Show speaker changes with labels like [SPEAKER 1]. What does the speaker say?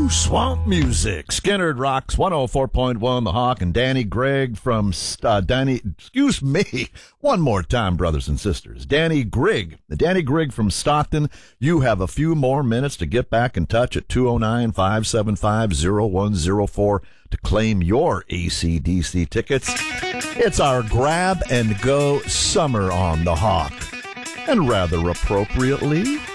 [SPEAKER 1] Swamp Music. Skinnerd Rocks 104.1 The Hawk, and Danny Gregg from excuse me, one more time, brothers and sisters. Danny Gregg from Stockton. You have a few more minutes to get back in touch at 209-575-0104 to claim your AC/DC tickets. It's our grab and go summer on The Hawk. And rather appropriately,